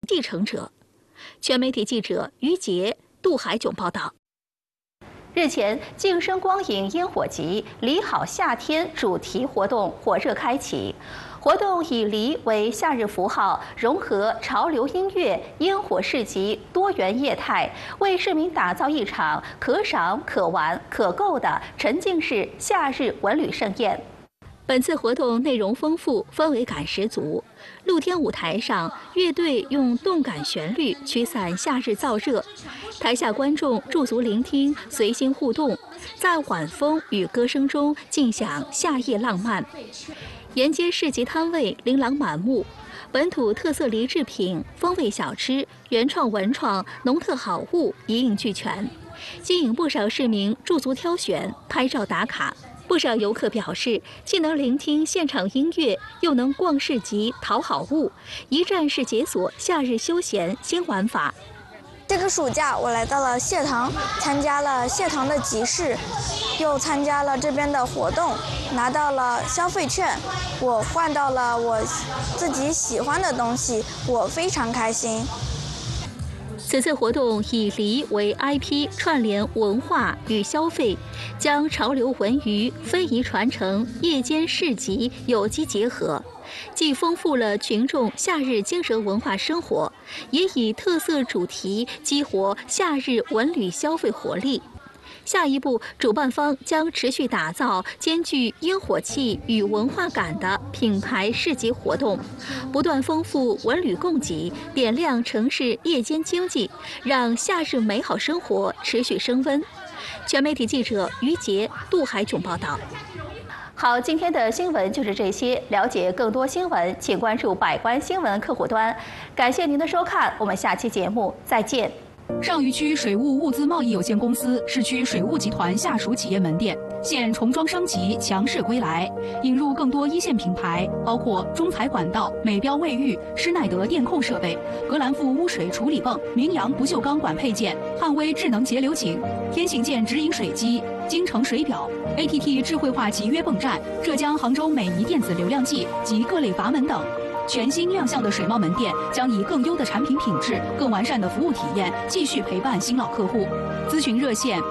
继承者。全媒体记者于杰、杜海炯报道。日前，晋升光影烟火集“梨好夏天”主题活动火热开启。活动以梨为夏日符号，融合潮流音乐、烟火市集多元业态，为市民打造一场可赏、可玩、可购的沉浸式夏日文旅盛宴。本次活动内容丰富，氛围感十足。露天舞台上，乐队用动感旋律驱散夏日燥热，台下观众驻足聆听，随心互动，在晚风与歌声中尽享夏夜浪漫。沿街市集摊位琳琅满目，本土特色梨制品、风味小吃、原创文创、农特好物一应俱全，吸引不少市民驻足挑选、拍照打卡。不少游客表示，既能聆听现场音乐，又能逛市集淘好物，一站式解锁夏日休闲新玩法。 这个暑假，我来到了谢堂，参加了谢堂的集市，又参加了这边的活动，拿到了消费券，我换到了我自己喜欢的东西，我非常开心。 此次活动以梨为 IP， 串联文化与消费，将潮流文娱、非遗传承、夜间市集有机结合，既丰富了群众夏日精神文化生活，也以特色主题激活夏日文旅消费活力。下一步，主办方将持续打造兼具烟火气与文化感的品牌市集活动，不断丰富文旅供给，点亮城市夜间经济，让夏日美好生活持续升温。全媒体记者于杰、杜海炯报道。好，今天的新闻就是这些。了解更多新闻，请关注百官新闻客户端。感谢您的收看，我们下期节目再见。 上虞区水务物资贸易有限公司市区水务集团下属企业门店现重装升级，强势归来，引入更多一线品牌，包括中材管道、美标卫浴、施耐德电控设备、格兰富污水处理泵、明阳不锈钢管配件、汉威智能节流井、天信健直饮水机、京城水表、ATT 智慧化集约泵站、浙江杭州美仪电子流量计及各类阀门等。全新亮相的水贸门店将以更优的产品品质、更完善的服务体验，继续陪伴新老客户。咨询热线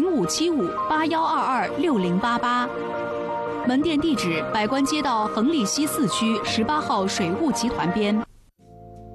057581226088。门店地址：百官街道恒利西4区18号水务集团边。